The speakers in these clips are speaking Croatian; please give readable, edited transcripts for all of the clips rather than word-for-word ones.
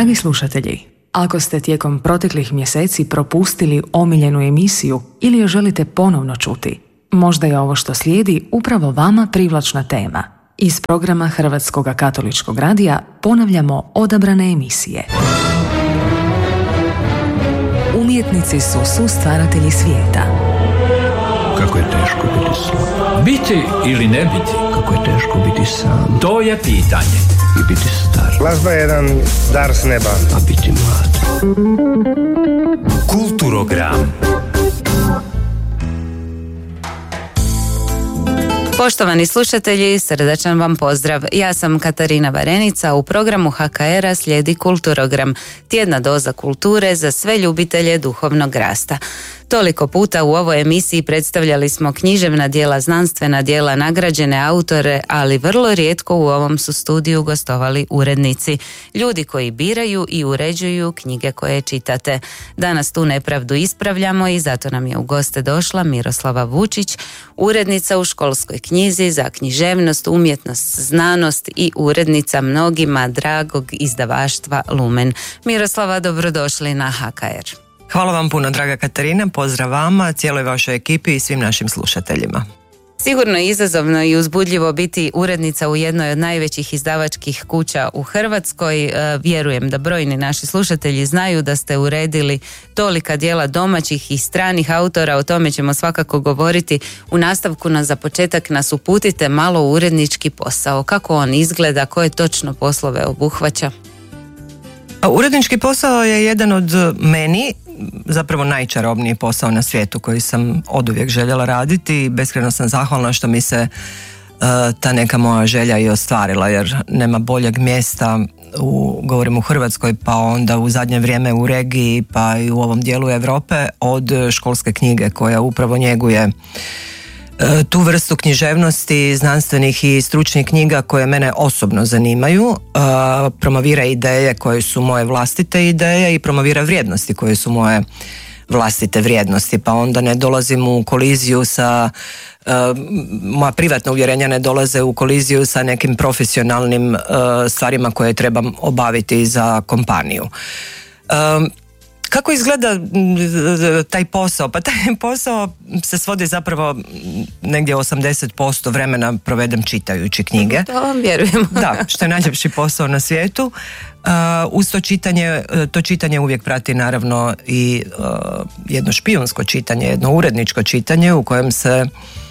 Dragi slušatelji, ako ste tijekom proteklih mjeseci propustili omiljenu emisiju ili je želite ponovno čuti, možda je ovo što slijedi upravo vama privlačna tema. Iz programa Hrvatskog katoličkog radija ponavljamo odabrane emisije. Umjetnici su sustvaratelji svijeta. Kako je teško biti sam. Biti ili ne biti? Kako je teško biti sam. To je pitanje. I biti star. Glazba je jedan dar s neba. A biti mlad. Kulturogram. Poštovani slušatelji, srdačan vam pozdrav. Ja sam Katarina Varenica, u programu HKR-a slijedi Kulturogram, tjedna doza kulture za sve ljubitelje duhovnog rasta. Toliko puta u ovoj emisiji predstavljali smo književna djela, znanstvena djela, nagrađene autore, ali vrlo rijetko u ovom su studiju gostovali urednici, ljudi koji biraju i uređuju knjige koje čitate. Danas tu nepravdu ispravljamo i zato nam je u goste došla Miroslava Vučić, urednica u Školskoj knjizi za književnost, umjetnost, znanost i urednica mnogima dragog izdavaštva Lumen. Miroslava, dobrodošli na HKR. Hvala vam puno, draga Katarina, pozdrav vama, cijeloj vašoj ekipi i svim našim slušateljima. Sigurno je izazovno i uzbudljivo biti urednica u jednoj od najvećih izdavačkih kuća u Hrvatskoj. Vjerujem da brojni naši slušatelji znaju da ste uredili tolika djela domaćih i stranih autora, o tome ćemo svakako govoriti. U nastavku za početak nas uputite malo u urednički posao. Kako on izgleda, koje točno poslove obuhvaća? Urednički posao je jedan od meni zapravo najčarobniji posao na svijetu koji sam oduvijek željela raditi i beskrajno sam zahvalna što mi se ta neka moja želja i ostvarila, jer nema boljeg mjesta govorim u Hrvatskoj, pa onda u zadnje vrijeme u regiji, pa i u ovom dijelu Europe od Školske knjige koja upravo njeguje tu vrstu književnosti, znanstvenih i stručnih knjiga koje mene osobno zanimaju, promovira ideje koje su moje vlastite ideje i promovira vrijednosti koje su moje vlastite vrijednosti, pa onda ne dolazim u koliziju sa moja privatna uvjerenja ne dolaze u koliziju sa nekim profesionalnim stvarima koje trebam obaviti za kompaniju. Kako izgleda taj posao? Pa taj posao se svodi zapravo negdje 80% vremena provedem čitajući knjige. To vam vjerujem. Da, što je najljepši posao na svijetu. Uz to čitanje uvijek prati naravno i jedno špijunsko čitanje, jedno uredničko čitanje u kojem se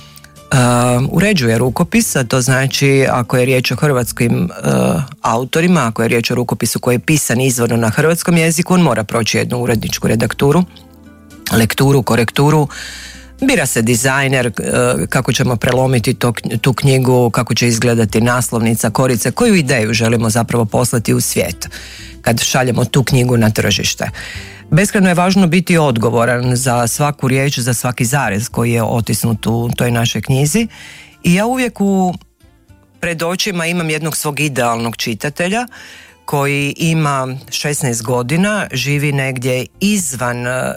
uređuje rukopis, a to znači ako je riječ o hrvatskim autorima, ako je riječ o rukopisu koji je pisan izvorno na hrvatskom jeziku, on mora proći jednu uredničku redakturu, lekturu, korekturu, bira se dizajner, kako ćemo prelomiti tu knjigu, kako će izgledati naslovnica, korice, koju ideju želimo zapravo poslati u svijet kad šaljemo tu knjigu na tržište. Beskrajno je važno biti odgovoran za svaku riječ, za svaki zarez koji je otisnut u toj našoj knjizi i ja uvijek pred očima imam jednog svog idealnog čitatelja koji ima 16 godina, živi negdje izvan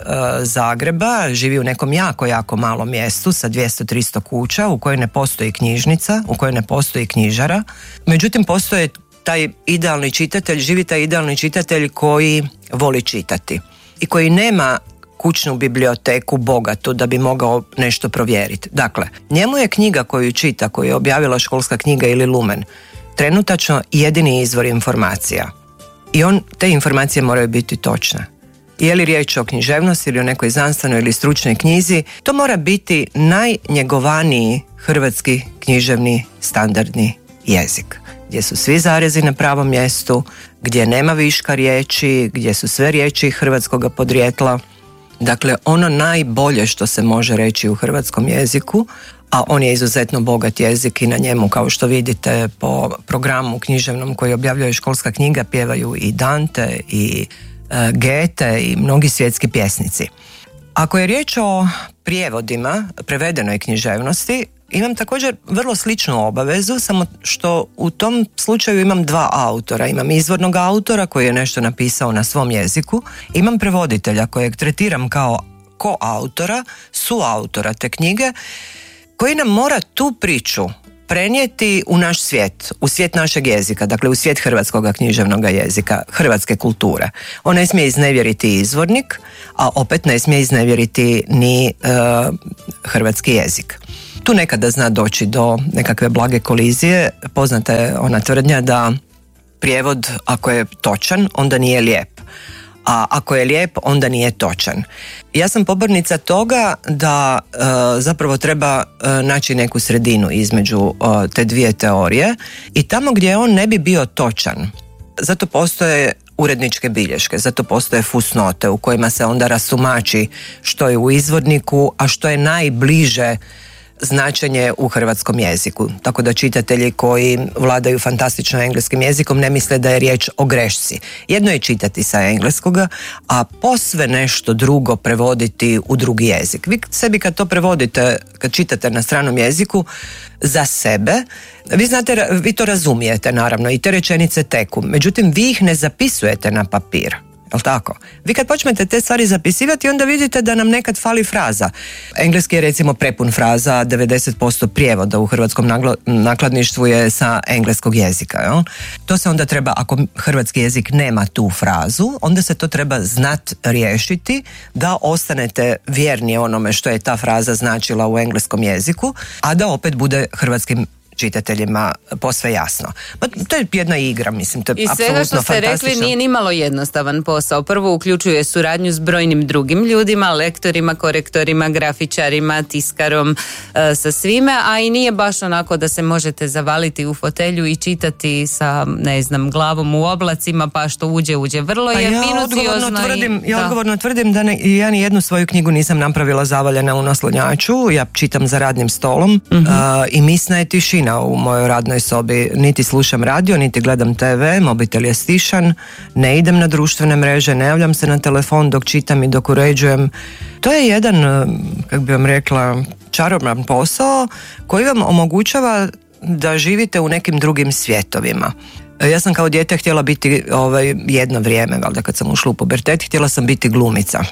Zagreba, živi u nekom jako malom mjestu sa 200-300 kuća u kojoj ne postoji knjižnica, u kojoj ne postoji knjižara. Međutim, postoje taj idealni čitatelj, živi taj idealni čitatelj koji voli čitati i koji nema kućnu biblioteku bogatu da bi mogao nešto provjeriti. Dakle, njemu je knjiga koju čita, koju je objavila Školska knjiga ili Lumen, trenutačno jedini izvor informacija. I te informacije moraju biti točne. Je li riječ o književnosti ili o nekoj znanstvenoj ili stručnoj knjizi, to mora biti najnjegovaniji hrvatski književni standardni jezik, gdje su svi zarezi na pravom mjestu, gdje nema viška riječi, gdje su sve riječi hrvatskoga podrijetla. Dakle, ono najbolje što se može reći u hrvatskom jeziku, a on je izuzetno bogat jezik i na njemu, kao što vidite po programu književnom koji objavljuje Školska knjiga, pjevaju i Dante i Goethe i mnogi svjetski pjesnici. Ako je riječ o prijevodima, prevedenoj književnosti, imam također vrlo sličnu obavezu, samo što u tom slučaju imam dva autora. Imam izvornog autora koji je nešto napisao na svom jeziku, imam prevoditelja kojeg tretiram kao koautora, suautora te knjige, koji nam mora tu priču prenijeti u naš svijet, u svijet našeg jezika, dakle u svijet hrvatskog književnog jezika, hrvatske kulture. On ne smije iznevjeriti izvornik, a opet ne smije iznevjeriti ni hrvatski jezik. Tu nekada zna doći do nekakve blage kolizije. Poznata je ona tvrdnja da prijevod, ako je točan, onda nije lijep. A ako je lijep, onda nije točan. Ja sam pobornica toga da zapravo treba naći neku sredinu između te dvije teorije i tamo gdje on ne bi bio točan, zato postoje uredničke bilješke, zato postoje fusnote u kojima se onda rastumači što je u izvorniku, a što je najbliže značenje u hrvatskom jeziku. Tako da čitatelji koji vladaju fantastično engleskim jezikom ne misle da je riječ o grešci. Jedno je čitati sa engleskoga, a posve nešto drugo prevoditi u drugi jezik. Vi sebi kad to prevodite, kad čitate na stranom jeziku za sebe, vi znate, vi to razumijete naravno i te rečenice teku. Međutim, vi ih ne zapisujete na papir. Jel' tako? Vi kad počnete te stvari zapisivati, onda vidite da nam nekad fali fraza. Engleski je recimo prepun fraza, 90% prijevoda u hrvatskom nakladništvu je sa engleskog jezika. Jel? To se onda treba, ako hrvatski jezik nema tu frazu, onda se to treba znat riješiti da ostanete vjerni onome što je ta fraza značila u engleskom jeziku, a da opet bude hrvatskim čitateljima posve jasno. To je jedna igra, mislim, to je apsolutno fantastično. I svega što ste rekli nije nimalo jednostavan posao. Prvo uključuje suradnju s brojnim drugim ljudima, lektorima, korektorima, grafičarima, tiskarom, sa svime, a i nije baš onako da se možete zavaliti u fotelju i čitati sa, ne znam, glavom u oblacima, pa što uđe. Vrlo je minuciozno. Ja odgovorno tvrdim da ja ni jednu svoju knjigu nisam napravila zavaljena u naslonjaču, ja čitam za radnim stolom i misna je tišina u mojoj radnoj sobi. Niti slušam radio, niti gledam TV, mobitel je stišan, ne idem na društvene mreže, ne javljam se na telefon dok čitam i dok uređujem. To je jedan, kako bi vam rekla, čaroban posao koji vam omogućava da živite u nekim drugim svjetovima. Ja sam kao dijete htjela biti jedno vrijeme, valjda kad sam ušla u pubertet, htjela sam biti glumica.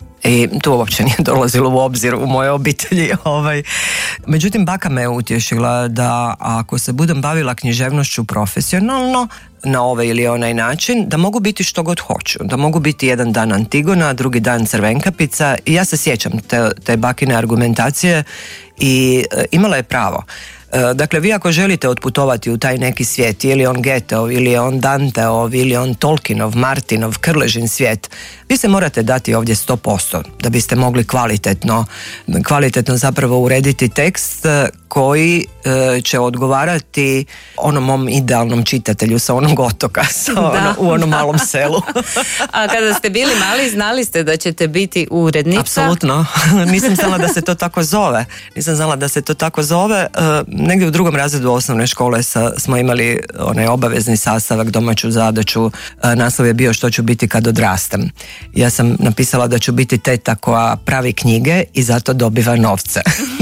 I to uopće nije dolazilo u obzir u mojoj obitelji. Međutim, baka me je utješila da ako se budem bavila književnošću profesionalno, na ovaj ili onaj način, da mogu biti što god hoću. Da mogu biti jedan dan Antigona, drugi dan Crvenkapica i ja se sjećam te bakine argumentacije i imala je pravo. Dakle, vi ako želite otputovati u taj neki svijet, ili on Goetheov, ili on Danteov, ili on Tolkienov, Martinov, Krležin svijet, vi se morate dati ovdje 100% da biste mogli kvalitetno zapravo urediti tekst koji će odgovarati onom mom idealnom čitatelju sa onog otoka, u onom malom selu. A kada ste bili mali, znali ste da ćete biti urednica? Apsolutno. Nisam znala da se to tako zove. Negdje u 2. razredu osnovne škole smo imali onaj obavezni sastavak, domaću zadaću. Naslov je bio što ću biti kad odrastem. Ja sam napisala da ću biti teta koja pravi knjige i zato dobiva novce.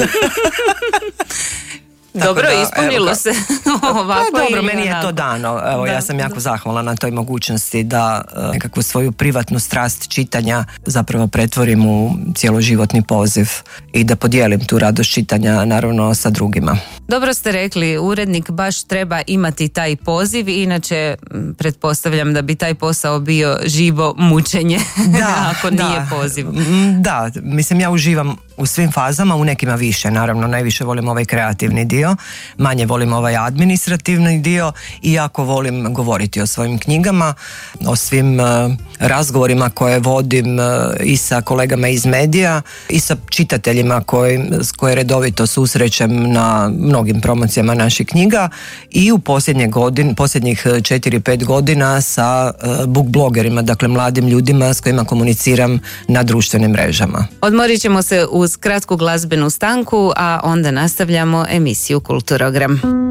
Dobro, ispunilo se ovako. Dobro, meni je to dano. Ja sam jako zahvalna na toj mogućnosti da nekakvu svoju privatnu strast čitanja zapravo pretvorim u cjeloživotni poziv i da podijelim tu radost čitanja naravno sa drugima. Dobro ste rekli, urednik baš treba imati taj poziv, inače pretpostavljam da bi taj posao bio živo mučenje ako nije poziv. Da, mislim ja uživam u svim fazama, u nekima više, naravno najviše volim ovaj kreativni dio, manje volim ovaj administrativni dio i jako volim govoriti o svojim knjigama, o svim razgovorima koje vodim i sa kolegama iz medija i sa čitateljima koje redovito susrećem na mnogim promocijama naših knjiga i u posljednjih 4-5 godina sa book blogerima, dakle mladim ljudima s kojima komuniciram na društvenim mrežama. Odmorit ćemo se uz kratku glazbenu stanku, a onda nastavljamo emisiju Kulturogram.